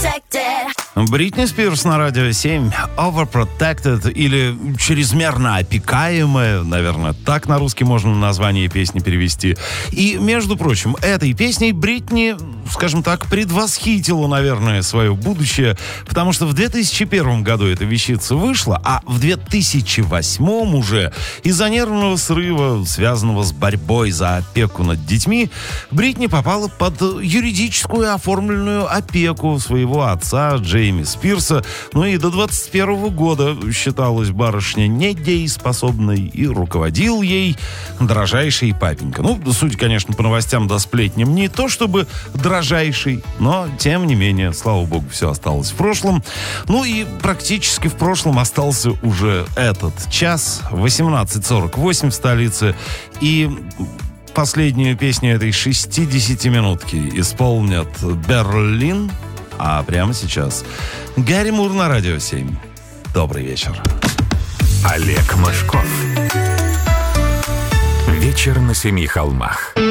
Бритни Спирс на Радио 7, Overprotected, или чрезмерно опекаемая, наверное, так на русский можно название песни перевести. И, между прочим, этой песней Бритни, скажем так, предвосхитила, наверное, свое будущее, потому что в 2001 году эта вещица вышла, а в 2008 уже из-за нервного срыва, связанного с борьбой за опеку над детьми, Бритни попала под юридическую оформленную опеку своего отца Джейми Спирса. Ну и до 21 года считалась барышня недееспособной, и руководил ей дрожайший папенька. Ну, судя, конечно, по новостям да сплетням, не то чтобы дрожайший, но, тем не менее, слава богу, все осталось в прошлом. Ну и практически в прошлом остался уже этот час, 18:48 в столице, и последнюю песню этой 60-минутки исполнят Берлин. А прямо сейчас Гарри Мур на Радио 7. Добрый вечер. Олег Мошков. Вечер на семи холмах.